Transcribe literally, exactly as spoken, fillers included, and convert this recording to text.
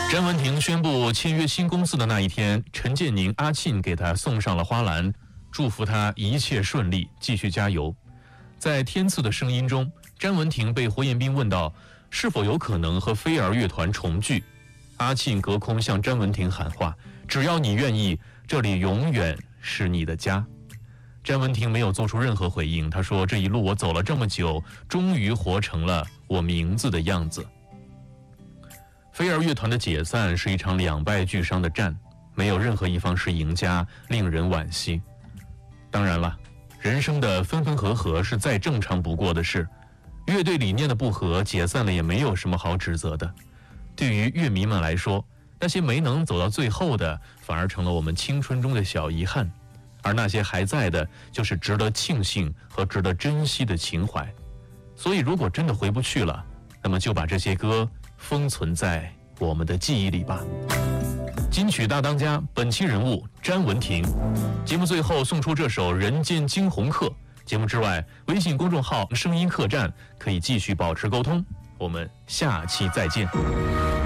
詹雯婷宣布签约新公司的那一天，陈建宁、阿庆给她送上了花篮，祝福她一切顺利，继续加油。在天赐的声音中，詹雯婷被胡彦斌问到是否有可能和飞儿乐团重聚，阿庆隔空向詹雯婷喊话：只要你愿意，这里永远是你的家。詹雯婷没有做出任何回应，她说：这一路我走了这么久，终于活成了我名字的样子。飞儿乐团的解散是一场两败俱伤的战，没有任何一方是赢家，令人惋惜。当然了，人生的分分合合是再正常不过的事，乐队理念的不合，解散了也没有什么好指责的。对于乐迷们来说，那些没能走到最后的，反而成了我们青春中的小遗憾，而那些还在的，就是值得庆幸和值得珍惜的情怀。所以如果真的回不去了，那么就把这些歌封存在我们的记忆里吧。金曲大当家，本期人物詹雯婷。节目最后送出这首《人间惊鸿客》。节目之外，微信公众号声音客栈可以继续保持沟通。我们下期再见。